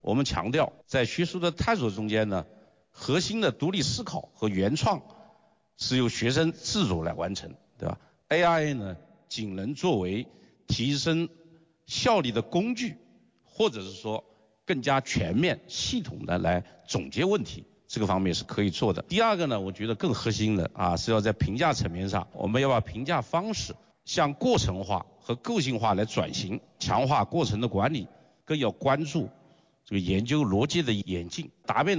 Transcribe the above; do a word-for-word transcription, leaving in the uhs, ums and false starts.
我们强调，在学术的探索中间呢，核心的独立思考和原创是由学生自主来完成，对吧 ？A I 呢，仅能作为提升效率的工具，或者是说更加全面、系统的来总结问题，这个方面是可以做的。第二个呢，我觉得更核心的啊，是要在评价层面上，我们要把评价方式向过程化和个性化来转型，强化过程的管理，更要关注这个研究逻辑的演进，答辩的